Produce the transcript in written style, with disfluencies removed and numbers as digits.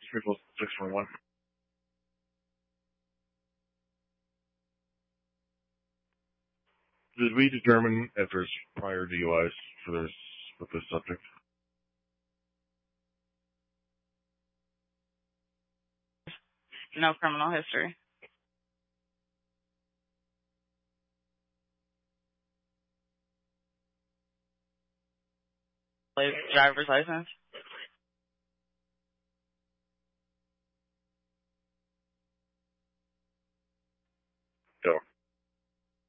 Vehicle 621. Did we determine if there's prior DUIs for this with this subject? No criminal history. Driver's license.